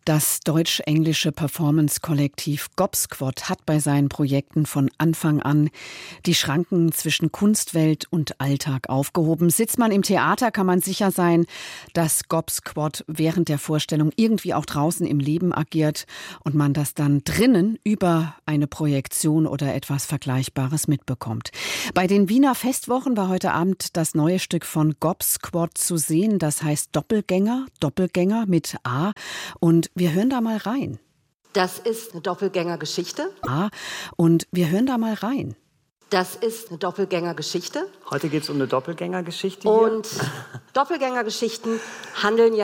Das deutsch-englische Performance-Kollektiv Gobsquad hat bei seinen Projekten von Anfang an die Schranken zwischen Kunstwelt und Alltag aufgehoben. Sitzt man im Theater, kann man sicher sein, dass Gobsquad während der Vorstellung irgendwie auch draußen im Leben agiert und man das dann drinnen über eine Projektion oder etwas Vergleichbares mitbekommt. Bei den Wiener Festwochen war heute Abend das neue Stück von Gobsquad zu sehen. Das heißt Doppelgänger mit A. Und wir hören da mal rein. Das ist eine Doppelgängergeschichte. Und wir hören da mal rein. Das ist eine Doppelgängergeschichte. Heute geht es um eine Doppelgängergeschichte. Und Doppelgängergeschichten handeln ja